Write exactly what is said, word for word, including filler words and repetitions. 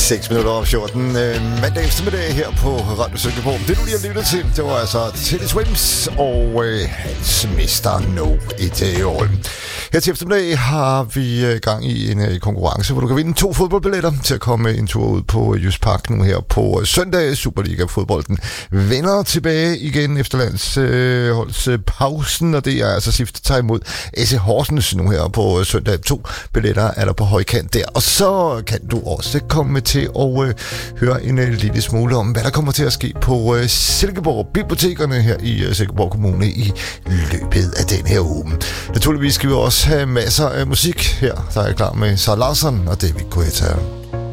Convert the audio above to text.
seks minutter om fjorten øh, mandag eftermiddag her på Radio Silkeborg. Det du lige har lyttet til, det var altså Teddy Swims og øh, hans mister No It All. Her til eftermiddag har vi øh, gang i en øh, konkurrence, hvor du kan vinde to fodboldbilletter til at komme en tur ud på Jysk Park nu her på øh, søndag. Superliga-fodbolden vender tilbage igen efter landsholdspausen, øh, og det er altså Sifte tager imod S C Horsens nu her på øh, søndag. To billetter er der på højkant der, og så kan du også komme til at øh, høre en øh, lille smule om, hvad der kommer til at ske på øh, Silkeborg Bibliotekerne her i øh, Silkeborg Kommune i løbet af den her uge. Naturligvis skal vi også have masser af musik her, der er klar med Sara Larsson og David Guetta.